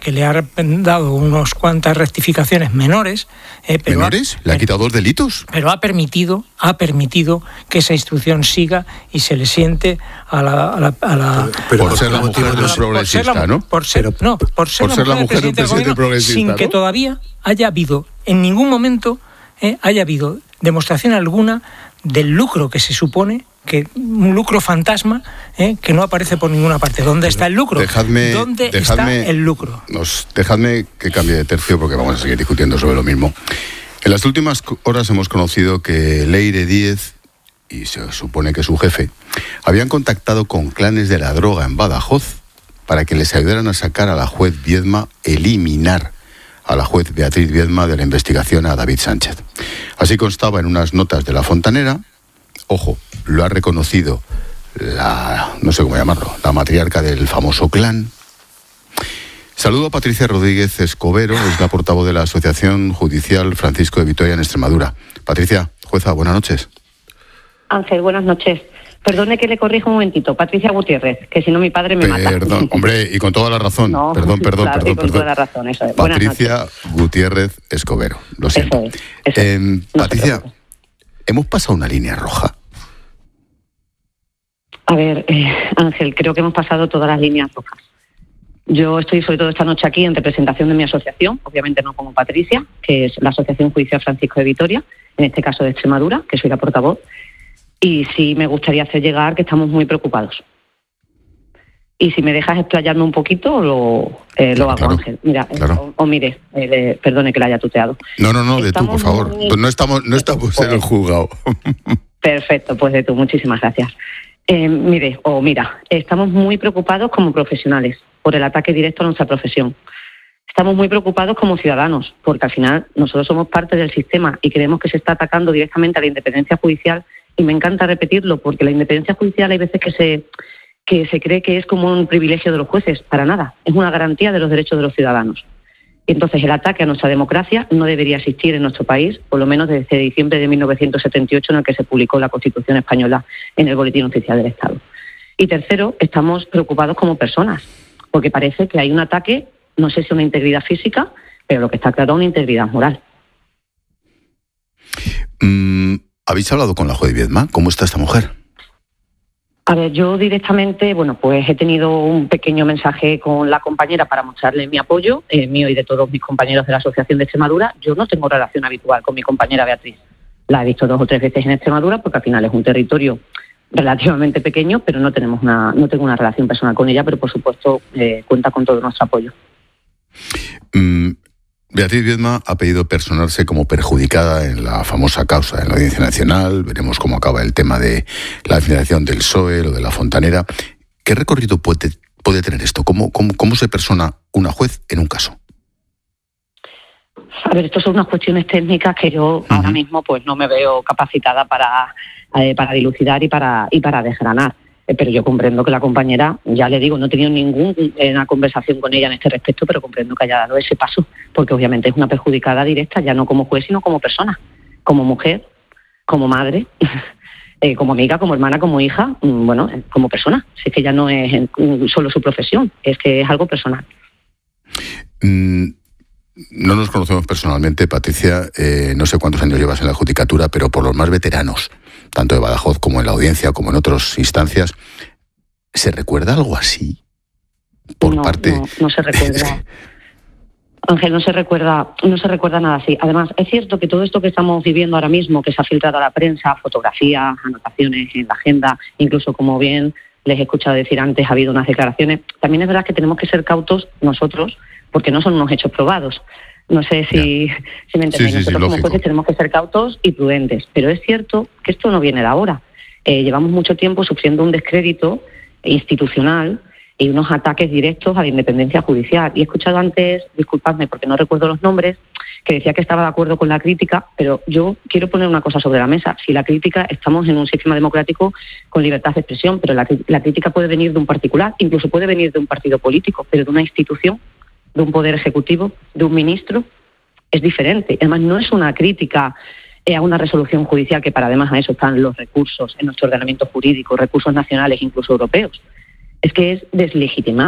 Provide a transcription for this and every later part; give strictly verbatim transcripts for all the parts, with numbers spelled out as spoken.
que le ha dado unas cuantas rectificaciones menores. Eh, pero ¿Menores? Ha, ¿Le ha quitado dos delitos? Pero ha permitido, ha permitido que esa instrucción siga y se le siente a la... A la, a la pero, por ser la mujer de un progresista, ¿no? Por ser, pero, no, por ser, por ser la mujer de un presidente progresista, sin ¿no? que todavía haya habido, en ningún momento, eh, haya habido demostración alguna del lucro que se supone, que un lucro fantasma eh, que no aparece por ninguna parte. ¿Dónde está el lucro? Dejadme, ¿Dónde dejadme, está el lucro? Nos, dejadme que cambie de tercio porque vamos a seguir discutiendo sobre lo mismo. En las últimas horas hemos conocido que Leire Díez, y se supone que su jefe, habían contactado con clanes de la droga en Badajoz para que les ayudaran a sacar a la juez Viedma, eliminar a la juez Beatriz Viedma de la investigación a David Sánchez. Así constaba en unas notas de La Fontanera. Ojo, lo ha reconocido la, no sé cómo llamarlo, la matriarca del famoso clan. Saludo a Patricia Rodríguez Escobero, es la portavoz de la Asociación Judicial Francisco de Vitoria en Extremadura. Patricia, jueza, buenas noches. Ángel, buenas noches. Perdone que le corrija un momentito, Patricia Gutiérrez, que si no mi padre me mata. Perdón, hombre, y con toda la razón. No, perdón, perdón, claro, perdón, y con perdón. toda la razón, eso es. Patricia Gutiérrez Escobero, lo siento. Eso es, eso eh, es. No Patricia, ¿hemos pasado una línea roja? A ver, eh, Ángel, creo que hemos pasado todas las líneas rojas. Yo estoy sobre todo esta noche aquí en representación de mi asociación, obviamente no como Patricia, que es la Asociación Judicial Francisco de Vitoria, en este caso de Extremadura, que soy la portavoz, y sí me gustaría hacer llegar que estamos muy preocupados. Y si me dejas explayarme un poquito, lo, eh, lo hago, claro, Ángel. Mira, claro. o, o mire, eh, le, perdone que la haya tuteado. No, no, no, de tú, por favor. Muy... No estamos, no estamos en el juzgado. Perfecto, pues de tú, muchísimas gracias. Eh, mire, o mira, estamos muy preocupados como profesionales por el ataque directo a nuestra profesión. Estamos muy preocupados como ciudadanos, porque al final nosotros somos parte del sistema y creemos que se está atacando directamente a la independencia judicial, y me encanta repetirlo, porque la independencia judicial hay veces que se, que se cree que es como un privilegio de los jueces. Para nada, es una garantía de los derechos de los ciudadanos. Entonces el ataque a nuestra democracia no debería existir en nuestro país, por lo menos desde diciembre de mil novecientos setenta y ocho, en el que se publicó la Constitución española en el Boletín Oficial del Estado. Y tercero, estamos preocupados como personas, porque parece que hay un ataque, no sé si a una integridad física, pero lo que está claro es una integridad moral. Mm, ¿Habéis hablado con la juez Viedma? ¿Cómo está esta mujer? A ver, yo directamente, bueno, pues he tenido un pequeño mensaje con la compañera para mostrarle mi apoyo, eh, mío y de todos mis compañeros de la Asociación de Extremadura. Yo no tengo relación habitual con mi compañera Beatriz. La he visto dos o tres veces en Extremadura porque al final es un territorio relativamente pequeño, pero no tenemos una, no tengo una relación personal con ella, pero por supuesto eh, cuenta con todo nuestro apoyo. Mm, Beatriz Viedma ha pedido personarse como perjudicada en la famosa causa en la Audiencia Nacional. Veremos cómo acaba el tema de la financiación del P S O E, lo de la Fontanera. ¿Qué recorrido puede, puede tener esto? ¿Cómo, cómo, ¿Cómo se persona una juez en un caso? A ver, estas son unas cuestiones técnicas que yo uh-huh. ahora mismo pues no me veo capacitada para, eh, para dilucidar y para, y para desgranar. Eh, pero yo comprendo que la compañera, ya le digo, no he tenido ninguna conversación con ella en este respecto, pero comprendo que haya dado ese paso, porque obviamente es una perjudicada directa, ya no como juez, sino como persona, como mujer, como madre, eh, como amiga, como hermana, como hija, bueno, como persona. Si es que ya no es solo su profesión, es que es algo personal. Mm. No nos conocemos personalmente, Patricia, eh, no sé cuántos años llevas en la judicatura, pero por los más veteranos, tanto de Badajoz como en la audiencia, como en otras instancias, ¿se recuerda algo así? Por no, parte... no, no se recuerda. Ángel, no se recuerda, no se recuerda nada así. Además, es cierto que todo esto que estamos viviendo ahora mismo, que se ha filtrado a la prensa, fotografías, anotaciones en la agenda, incluso como bien les he escuchado decir antes, ha habido unas declaraciones, también es verdad que tenemos que ser cautos nosotros, porque no son unos hechos probados. No sé si, si me entendéis. Sí, sí, Nosotros sí, como jueces tenemos que ser cautos y prudentes. Pero es cierto que esto no viene de ahora. Eh, llevamos mucho tiempo sufriendo un descrédito institucional y unos ataques directos a la independencia judicial. Y he escuchado antes, disculpadme porque no recuerdo los nombres, que decía que estaba de acuerdo con la crítica, pero yo quiero poner una cosa sobre la mesa. Si la crítica, estamos en un sistema democrático con libertad de expresión, pero la, la crítica puede venir de un particular, incluso puede venir de un partido político, pero de una institución, de un poder ejecutivo, de un ministro, es diferente. Además, no es una crítica a una resolución judicial, que para además a eso están los recursos en nuestro ordenamiento jurídico, recursos nacionales, incluso europeos. Es que es deslegitimar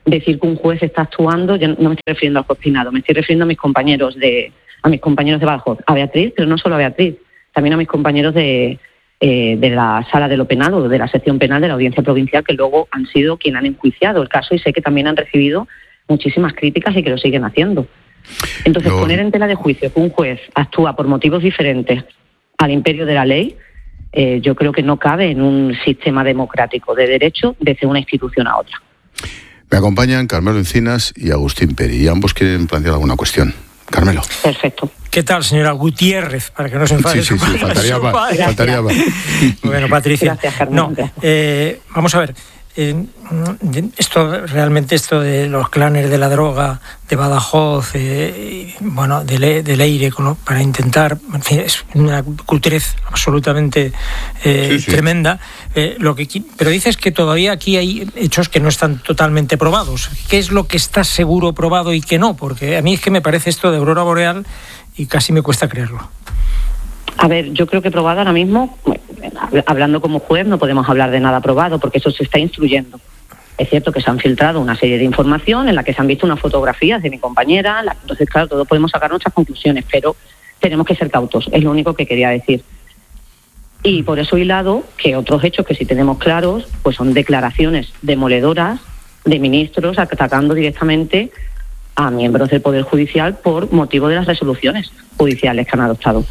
decir que un juez está actuando, yo no me estoy refiriendo al juez Peinado, me estoy refiriendo a mis compañeros de a mis compañeros de Badajoz, a Beatriz, pero no solo a Beatriz, también a mis compañeros de, eh, de la Sala de lo Penal o de la sección penal de la Audiencia Provincial, que luego han sido quienes han enjuiciado el caso, y sé que también han recibido muchísimas críticas y que lo siguen haciendo. Entonces, no. poner en tela de juicio que un juez actúa por motivos diferentes al imperio de la ley, eh, yo creo que no cabe en un sistema democrático de derecho desde una institución a otra. Me acompañan Carmelo Encinas y Agustín Peri, y ambos quieren plantear alguna cuestión. Carmelo. Perfecto. ¿Qué tal, señora Gutiérrez? Para que no se enfade. Sí, sí, sí, faltaría más. Faltaría más. Bueno, Patricia. Gracias, Carmelo. No, eh, vamos a ver. Eh, esto realmente esto de los clanes de la droga de Badajoz, eh, bueno, de, Le, de Leire, ¿no? Para intentar, en fin, es una cutrez absolutamente eh, sí, sí. tremenda. Eh, lo que, pero dices que todavía aquí hay hechos que no están totalmente probados. ¿Qué es lo que está seguro probado y qué no? Porque a mí es que me parece esto de aurora boreal y casi me cuesta creerlo. A ver, yo creo que probado ahora mismo, hablando como juez, no podemos hablar de nada probado porque eso se está instruyendo. Es cierto que se han filtrado una serie de información en la que se han visto unas fotografías de mi compañera, la, entonces claro, todos podemos sacar nuestras conclusiones, pero tenemos que ser cautos, es lo único que quería decir. Y por eso hilado que otros hechos que sí tenemos claros, pues son declaraciones demoledoras de ministros atacando directamente a miembros del Poder Judicial por motivo de las resoluciones judiciales que han adoptado.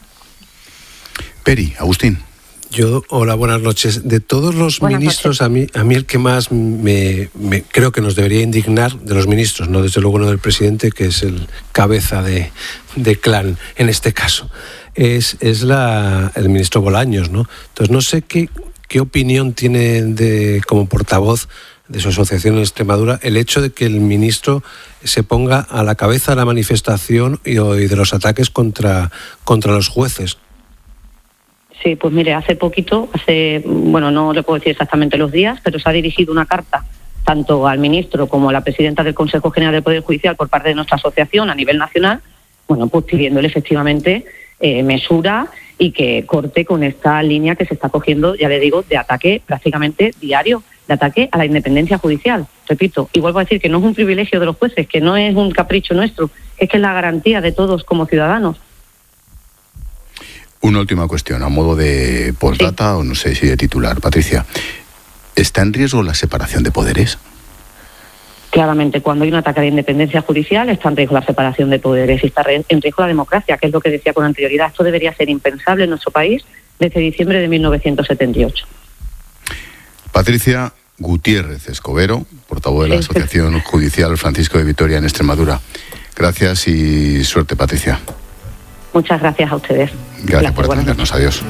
Peri, Agustín. Yo, hola, buenas noches. De todos los buenas ministros, noches. a mí a mí el que más me, me creo que nos debería indignar, de los ministros, no desde luego no del presidente, que es el cabeza de, de clan en este caso, es, es la, el ministro Bolaños, ¿no? Entonces no sé qué, qué opinión tiene de, como portavoz de su asociación en Extremadura el hecho de que el ministro se ponga a la cabeza de la manifestación y, y de los ataques contra, contra los jueces. Sí, pues mire, hace poquito, hace, bueno, no le puedo decir exactamente los días, pero se ha dirigido una carta tanto al ministro como a la presidenta del Consejo General del Poder Judicial por parte de nuestra asociación a nivel nacional, bueno, pues pidiéndole efectivamente eh, mesura y que corte con esta línea que se está cogiendo, ya le digo, de ataque prácticamente diario, de ataque a la independencia judicial. Repito, y vuelvo a decir que no es un privilegio de los jueces, que no es un capricho nuestro, es que es la garantía de todos como ciudadanos. Una última cuestión, a modo de postdata sí. o no sé si de titular. Patricia, ¿está en riesgo la separación de poderes? Claramente, cuando hay un ataque a la independencia judicial, está en riesgo la separación de poderes y está en riesgo la democracia, que es lo que decía con anterioridad. Esto debería ser impensable en nuestro país desde diciembre de mil novecientos setenta y ocho. Patricia Gutiérrez Escobero, portavoz de la Asociación Judicial Francisco de Vitoria en Extremadura. Gracias y suerte, Patricia. Muchas gracias a ustedes. Gracias, gracias por atendernos. Adiós.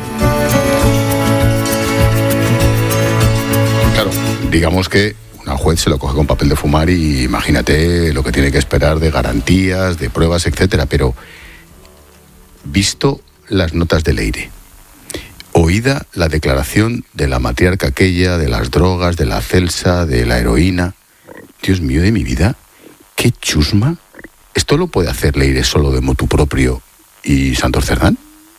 Claro, digamos que una juez se lo coge con papel de fumar y imagínate lo que tiene que esperar de garantías, de pruebas, etcétera. Pero visto las notas de Leire, oída la declaración de la matriarca aquella, de las drogas, de la celsa, de la heroína, Dios mío de mi vida, qué chusma. ¿Esto lo puede hacer Leire solo de motu propio y Santos Cerdán?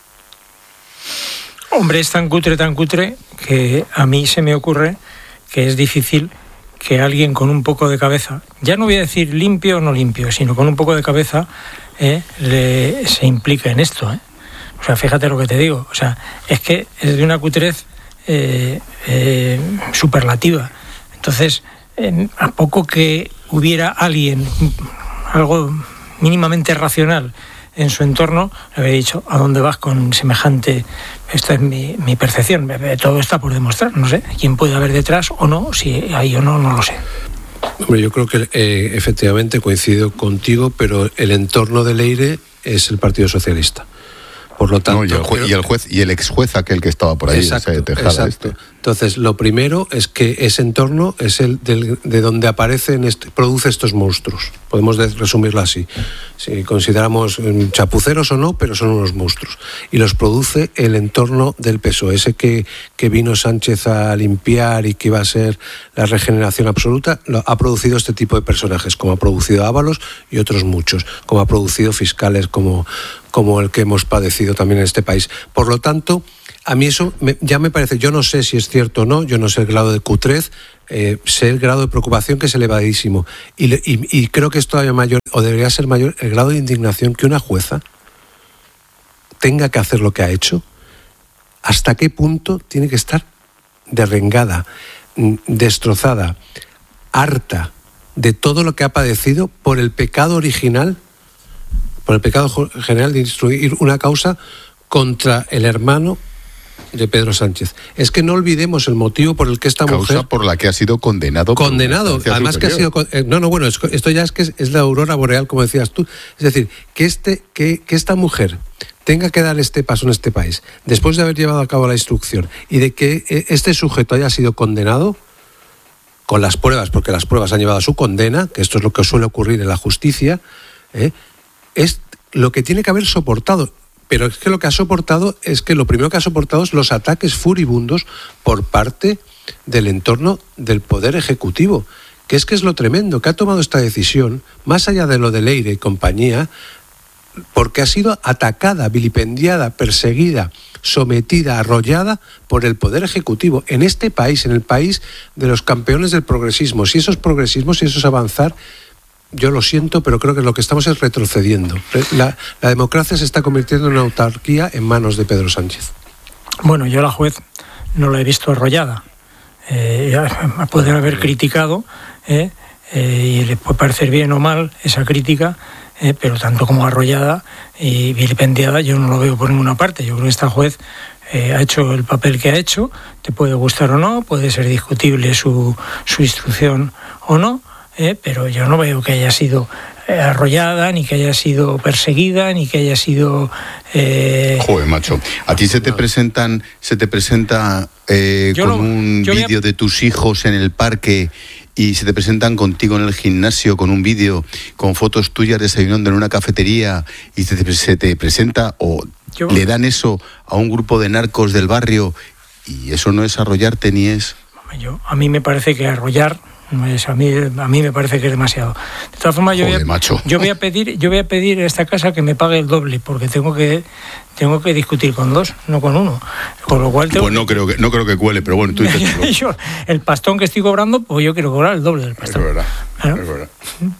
Hombre, es tan cutre, tan cutre, que a mí se me ocurre que es difícil que alguien con un poco de cabeza, ya no voy a decir limpio o no limpio, sino con un poco de cabeza, eh, le, se implique en esto. Eh. O sea, fíjate lo que te digo. O sea, es que es de una cutrez eh, eh, superlativa. Entonces, eh, a poco que hubiera alguien, algo mínimamente racional en su entorno, le habría dicho, ¿a dónde vas con semejante? Esta es mi, mi percepción. Todo está por demostrar. No sé quién puede haber detrás o no, si hay o no, no lo sé. Hombre, yo creo que eh, efectivamente coincido contigo, pero el entorno de Leire es el Partido Socialista. Por lo tanto, no, y, el juez, y el juez y el ex juez aquel que estaba por ahí, exacto, ese Tejada, exacto. Este. Entonces, lo primero es que ese entorno es el del, de donde aparecen, este, produce estos monstruos. Podemos de, resumirlo así. Si consideramos chapuceros o no, pero son unos monstruos. Y los produce el entorno del P S O E, ese que, que vino Sánchez a limpiar y que iba a ser la regeneración absoluta, lo, ha producido este tipo de personajes, como ha producido Ábalos y otros muchos, como ha producido fiscales como, como el que hemos padecido también en este país. Por lo tanto, a mí eso me, ya me parece, yo no sé si es cierto o no, yo no sé el grado de cutrez, eh, sé el grado de preocupación que es elevadísimo. Y, y, y creo que es todavía mayor, o debería ser mayor, el grado de indignación que una jueza tenga que hacer lo que ha hecho. ¿Hasta qué punto tiene que estar derrengada, destrozada, harta de todo lo que ha padecido por el pecado original, por el pecado general de instruir una causa contra el hermano de Pedro Sánchez? Es que no olvidemos el motivo por el que esta causa mujer... Causa por la que ha sido condenado. Condenado, además superior. que ha sido... No, no, bueno, esto ya es que es, es la aurora boreal, como decías tú. Es decir, que, este, que, que esta mujer tenga que dar este paso en este país, después de haber llevado a cabo la instrucción, y de que este sujeto haya sido condenado con las pruebas, porque las pruebas han llevado a su condena, que esto es lo que suele ocurrir en la justicia, ¿eh? es lo que tiene que haber soportado. Pero es que lo que ha soportado es que lo primero que ha soportado es los ataques furibundos por parte del entorno del Poder Ejecutivo, que es que es lo tremendo, que ha tomado esta decisión, más allá de lo de Leire y compañía, porque ha sido atacada, vilipendiada, perseguida, sometida, arrollada por el Poder Ejecutivo en este país, en el país de los campeones del progresismo. Si esos progresismos, si eso es avanzar, yo lo siento, pero creo que lo que estamos es retrocediendo. La, la democracia se está convirtiendo en una autarquía en manos de Pedro Sánchez. Bueno, yo a la juez no la he visto arrollada. Eh, puede haber criticado, eh, eh, y le puede parecer bien o mal esa crítica, eh, pero tanto como arrollada y vilipendiada yo no lo veo por ninguna parte. Yo creo que esta juez eh, ha hecho el papel que ha hecho, te puede gustar o no, puede ser discutible su, su instrucción o no, Eh, pero yo no veo que haya sido eh, arrollada, ni que haya sido perseguida, ni que haya sido... Eh... Joder, macho, a ti se te presentan, se te presenta eh, con lo, un vídeo a... de tus hijos en el parque y se te presentan contigo en el gimnasio con un vídeo, con fotos tuyas desayunando en una cafetería y se te, se te presenta o yo... le dan eso a un grupo de narcos del barrio y eso no es arrollarte ni es... Yo, a mí me parece que arrollar... Es, a, mí, a mí me parece que es demasiado. De todas formas, yo, Joder, voy a, macho. yo voy a pedir, yo voy a pedir a esta casa que me pague el doble, porque tengo que tengo que discutir con dos, no con uno. Con lo cual tengo pues no que... creo que no creo que cuele, pero bueno, tú dices. yo, el pastón que estoy cobrando, pues yo quiero cobrar el doble del pastón. Es verdad. ¿Ah? Es verdad.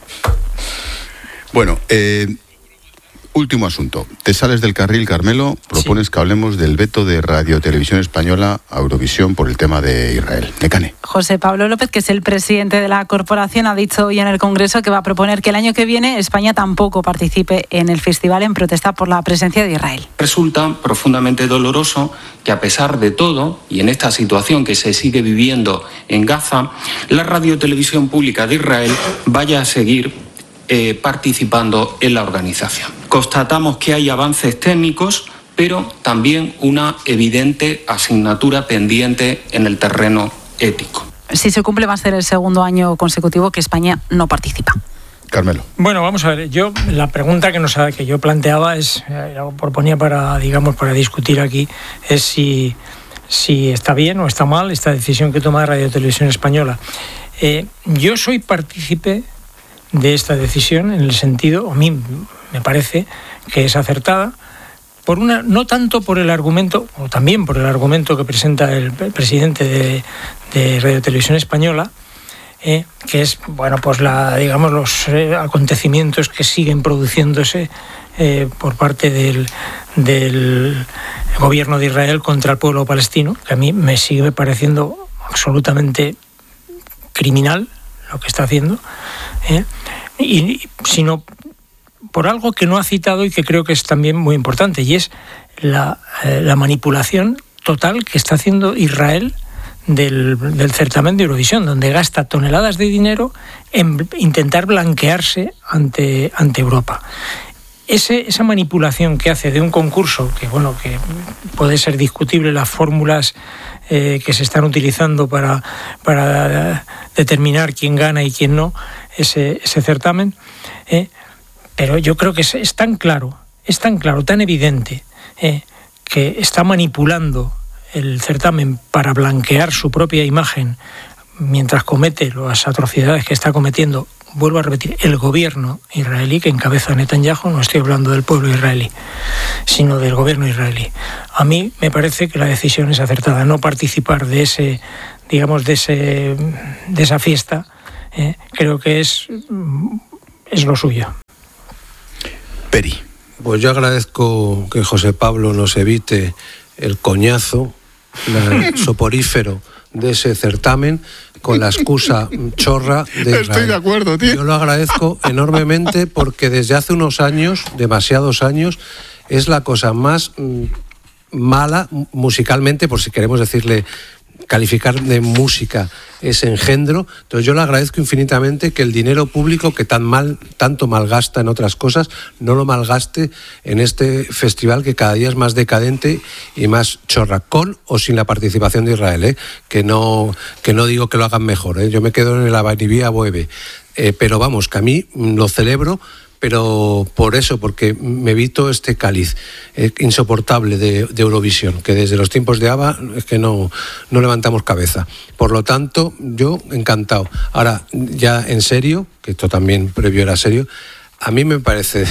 Bueno, eh, último asunto. Te sales del carril, Carmelo, propones sí. que hablemos del veto de Radio Televisión Española a Eurovisión por el tema de Israel. Necane. José Pablo López, que es el presidente de la corporación, ha dicho hoy en el Congreso que va a proponer que el año que viene España tampoco participe en el festival en protesta por la presencia de Israel. Resulta profundamente doloroso que a pesar de todo, y en esta situación que se sigue viviendo en Gaza, la Radio Televisión Pública de Israel vaya a seguir Eh, participando en la organización. Constatamos que hay avances técnicos, pero también una evidente asignatura pendiente en el terreno ético. Si se cumple, va a ser el segundo año consecutivo que España no participa. Carmelo. Bueno, vamos a ver. Yo la pregunta que nos que yo planteaba es, eh, proponía para, digamos, para discutir aquí, es si si está bien o está mal esta decisión que toma Radio Televisión Española. Eh, yo soy partícipe de esta decisión en el sentido, a mí me parece que es acertada, por una no tanto por el argumento, o también por el argumento que presenta el presidente de, de Radio Televisión Española, eh, que es, bueno, pues la, digamos, los eh, acontecimientos que siguen produciéndose eh, por parte del, del gobierno de Israel contra el pueblo palestino, que a mí me sigue pareciendo absolutamente criminal lo que está haciendo, ¿eh? y, sino por algo que no ha citado y que creo que es también muy importante, y es la, eh, la manipulación total que está haciendo Israel del, del certamen de Eurovisión, donde gasta toneladas de dinero en intentar blanquearse ante, ante Europa. Ese, esa manipulación que hace de un concurso, que bueno, que puede ser discutible las fórmulas eh, que se están utilizando para, para determinar quién gana y quién no, ese, ese certamen, eh, pero yo creo que es, es tan claro, es tan claro, tan evidente, eh, que está manipulando el certamen para blanquear su propia imagen mientras comete las atrocidades que está cometiendo. Vuelvo a repetir, el gobierno israelí que encabeza Netanyahu, no estoy hablando del pueblo israelí, sino del gobierno israelí. A mí me parece que la decisión es acertada, no participar de ese, digamos, de, ese, de esa fiesta, eh, creo que es, es lo suyo. Peri. Pues yo agradezco que José Pablo nos evite el coñazo, el soporífero de ese certamen con la excusa chorra de Israel. Estoy de acuerdo, tío. Yo lo agradezco enormemente porque desde hace unos años, demasiados años, es la cosa más mm, mala musicalmente, por si queremos decirle, calificar de música ese engendro. Entonces yo le agradezco infinitamente que el dinero público que tan mal, tanto malgasta en otras cosas, no lo malgaste en este festival que cada día es más decadente y más chorra, con o sin la participación de Israel, ¿eh? que no que no digo que lo hagan mejor, ¿eh? Yo me quedo en el Abanivía Boeve, eh, pero vamos, que a mí lo celebro, pero por eso, porque me evito este cáliz eh, insoportable de, de Eurovisión, que desde los tiempos de ABBA es que no, no levantamos cabeza. Por lo tanto, yo encantado. Ahora, ya en serio, que esto también previo era serio, a mí me parece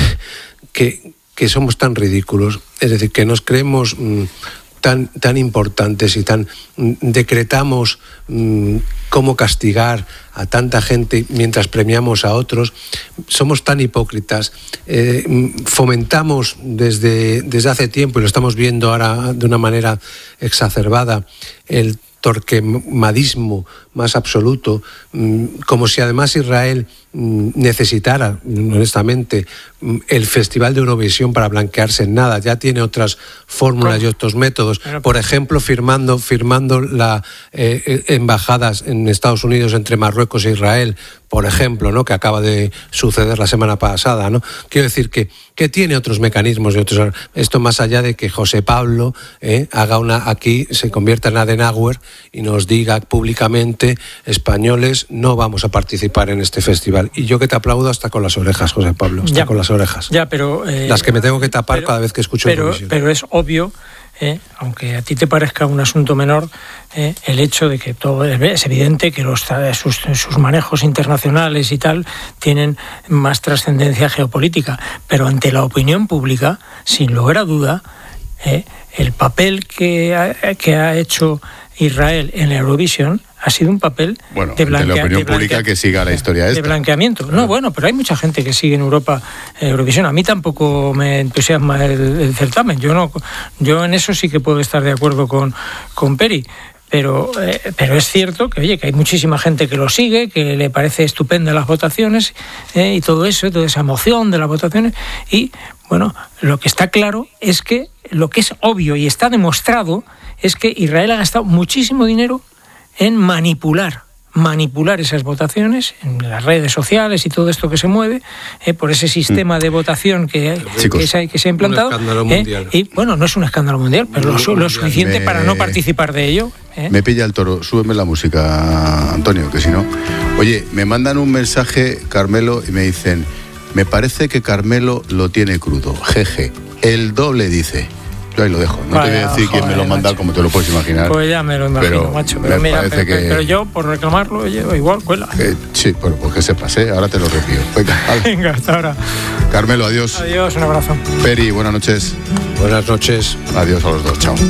que, que somos tan ridículos, es decir, que nos creemos mmm, tan, tan importantes y tan mmm, decretamos mmm, cómo castigar a tanta gente mientras premiamos a otros. Somos tan hipócritas, eh, fomentamos desde, desde hace tiempo, y lo estamos viendo ahora de una manera exacerbada, el torquemadismo más absoluto, como si además Israel necesitara, honestamente, el Festival de Eurovisión para blanquearse en nada. Ya tiene otras fórmulas y otros métodos. Por ejemplo, firmando, firmando las eh, embajadas en Estados Unidos entre Marruecos e Israel, por ejemplo, ¿no? Que acaba de suceder la semana pasada, ¿no? Quiero decir que, que tiene otros mecanismos y otros. Esto más allá de que José Pablo eh, haga una aquí, se convierta en Adenauer y nos diga públicamente: españoles, no vamos a participar en este festival. Y yo que te aplaudo hasta con las orejas, José Pablo, hasta ya, con las orejas. Ya, pero eh, las que me tengo que tapar pero, cada vez que escucho pero, Eurovisión. Pero es obvio, eh, aunque a ti te parezca un asunto menor, eh, el hecho de que todo es, es evidente que los, sus, sus manejos internacionales y tal tienen más trascendencia geopolítica, pero ante la opinión pública, sin lugar a duda, eh, el papel que ha, que ha hecho Israel en la Eurovisión ha sido un papel bueno, de, blanquea, de la opinión de blanquea, pública que siga la historia esta. De blanqueamiento. No, bueno, pero hay mucha gente que sigue en Europa eh, Eurovisión. A mí tampoco me entusiasma el, el certamen. Yo no, yo en eso sí que puedo estar de acuerdo con, con Peri. Pero, eh, pero es cierto que, oye, que hay muchísima gente que lo sigue, que le parece estupenda las votaciones eh, y todo eso, toda esa emoción de las votaciones. Y, bueno, lo que está claro es que lo que es obvio y está demostrado es que Israel ha gastado muchísimo dinero en manipular, manipular esas votaciones en las redes sociales y todo esto que se mueve eh, por ese sistema de votación que, que, se, que se ha implantado. Un escándalo mundial. Eh, y bueno, no es un escándalo mundial, pero lo, lo suficiente me, para no participar de ello. ¿eh? Me pilla el toro. Súbeme la música, Antonio, que si no... Oye, me mandan un mensaje, Carmelo, y me dicen: me parece que Carmelo lo tiene crudo. Jeje. El doble dice... Yo ahí lo dejo. No Vaya, te voy a decir joder, quién me lo manda, macho. Como te lo puedes imaginar. Pues ya me lo imagino, pero macho. Pero, mira, pero, que... pero yo, por reclamarlo, yo, igual cuela. Que, sí, bueno, pues que sepas, ¿eh? Ahora te lo repito. Venga, Venga, hasta ahora. Carmelo, adiós. Adiós, un abrazo. Peri, buenas noches. Buenas noches. Adiós a los dos, chao.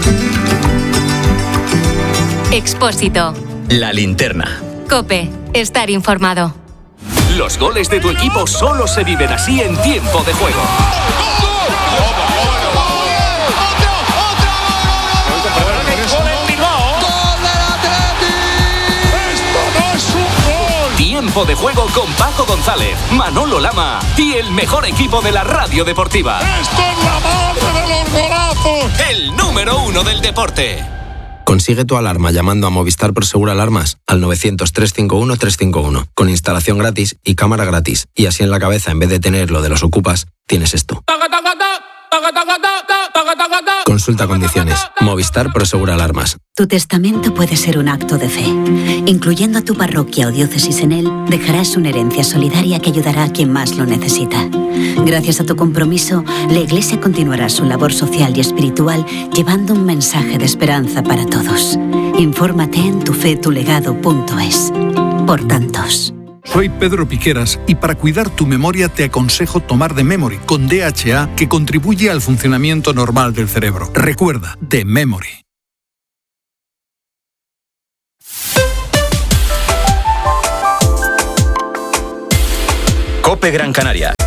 Expósito. La linterna. COPE. Estar informado. Los goles de tu equipo solo se viven así en tiempo de juego. Tiempo de juego con Paco González, Manolo Lama y el mejor equipo de la radio deportiva. ¡Esto es la madre de los golazos! El número uno del deporte. Consigue tu alarma llamando a Movistar Prosegur Alarmas al novecientos, trescientos cincuenta y uno, trescientos cincuenta y uno, con instalación gratis y cámara gratis. Y así en la cabeza, en vez de tener lo de los ocupas, tienes esto. Consulta condiciones. Movistar Prosegur Alarmas. Tu testamento puede ser un acto de fe. Incluyendo a tu parroquia o diócesis en él, dejarás una herencia solidaria que ayudará a quien más lo necesita. Gracias a tu compromiso, la Iglesia continuará su labor social y espiritual llevando un mensaje de esperanza para todos. Infórmate en tufetulegado punto es. Por tantos. Soy Pedro Piqueras y para cuidar tu memoria te aconsejo tomar The Memory con D H A, que contribuye al funcionamiento normal del cerebro. Recuerda, The Memory. COPE Gran Canaria.